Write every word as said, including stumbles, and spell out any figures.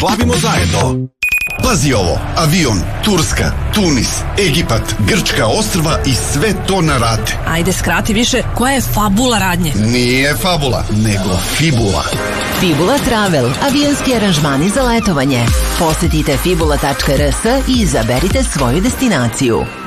Plavimo zajedno. Pazi ovo, avion, Turska, Tunis, Egipat, Grčka ostrva i sve to na rate. Ajde, skrati više, koja je fabula radnje? Nije fabula, nego fibula. Fibula Travel, avionski aranžmani za letovanje. Posetite fibula tačka r s i izaberite svoju destinaciju.